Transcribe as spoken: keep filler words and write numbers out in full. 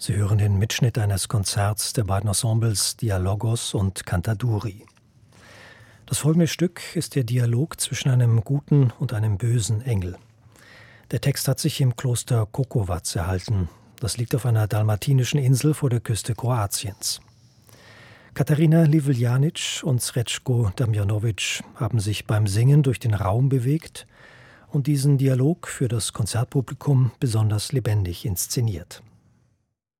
Sie hören den Mitschnitt eines Konzerts der beiden Ensembles Dialogos und Cantaduri. Das folgende Stück ist der Dialog zwischen einem guten und einem bösen Engel. Der Text hat sich im Kloster Kokovac erhalten. Das liegt auf einer dalmatinischen Insel vor der Küste Kroatiens. Katarina Livljanic und Srećko Damjanovic haben sich beim Singen durch den Raum bewegt und diesen Dialog für das Konzertpublikum besonders lebendig inszeniert.